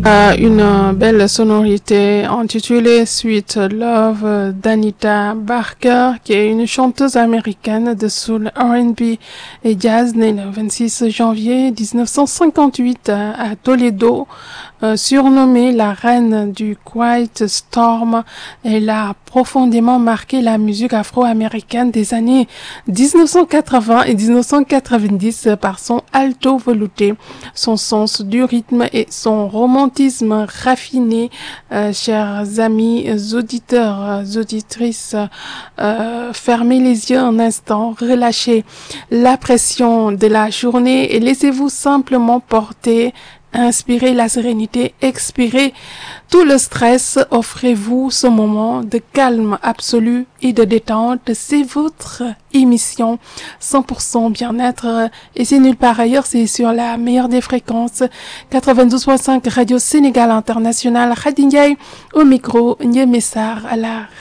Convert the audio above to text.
Une belle sonorité intitulée Sweet Love d'Anita Barker, qui est une chanteuse américaine de soul, R&B et jazz, née le 26 janvier 1958 à Toledo. Surnommée la reine du Quiet Storm, elle a profondément marqué la musique afro-américaine des années 1980 et 1990 par son alto velouté, son sens du rythme et son romantisme raffiné. Chers amis auditeurs, auditrices, fermez les yeux un instant, relâchez la pression de la journée et laissez-vous simplement porter. Inspirez la sérénité, expirez tout le stress, offrez-vous ce moment de calme absolu et de détente. C'est votre émission 100% bien-être et c'est nulle part ailleurs, c'est sur la meilleure des fréquences 92.5 Radio Sénégal International. Khady Ndiaye au micro, Ndiémé Sarr à la